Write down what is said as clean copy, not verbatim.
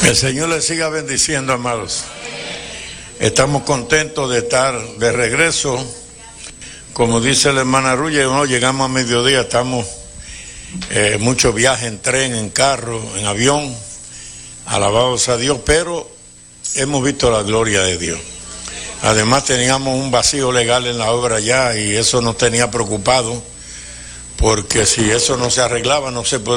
El Señor les siga bendiciendo, amados. Estamos contentos de estar de regreso. Como dice la hermana Rulla, no llegamos a mediodía, estamos muchos viajes en tren, en carro, en avión, alabados a Dios, pero hemos visto la gloria de Dios. Además teníamos un vacío legal en la obra ya y eso nos tenía preocupado, porque si eso no se arreglaba no se podía